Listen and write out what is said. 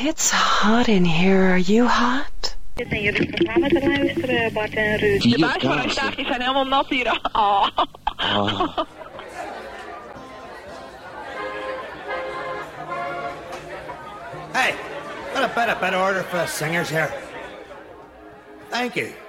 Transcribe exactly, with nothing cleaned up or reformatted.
It's hot in here. Are you hot? De baas van een staafje zijn helemaal nat hier. Oh. Oh. Hey, got a bit of better order for the singers here. Thank you.